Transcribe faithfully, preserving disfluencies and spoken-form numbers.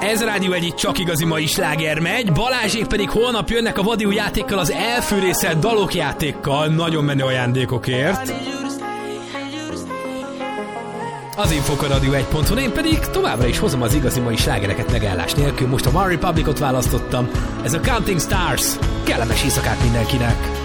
Ez Rádió egy csak igazi mai sláger megy, Balázsék pedig holnap jönnek a vadi új játékkal, az elfűrészelt dalok játékkal, nagyon menő ajándékokért. Az infok a rádió egy pont hu, én pedig továbbra is hozom az igazi mai slágereket megállás nélkül. Most a One Republicot választottam, ez a Counting Stars. Kellemes éjszakát mindenkinek!